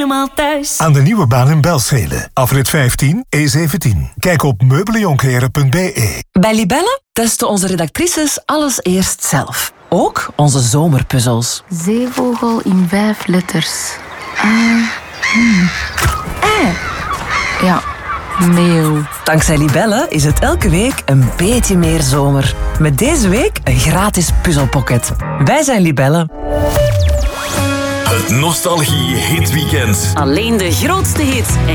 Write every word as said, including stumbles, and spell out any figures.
helemaal thuis. Aan de nieuwe baan in Belschede. Afrit vijftien, E zeventien. Kijk op meubeljonkleren punt b e. Bij Libelle testen onze redactrices alles eerst zelf. Ook onze zomerpuzzels. Zeevogel in vijf letters. Uh, hmm. Eh. Ja, meeuw. Dankzij Libelle is het elke week een beetje meer zomer. Met deze week een gratis puzzelpocket. Wij zijn Libelle. Het Nostalgie Hitweekend. Alleen de grootste hits.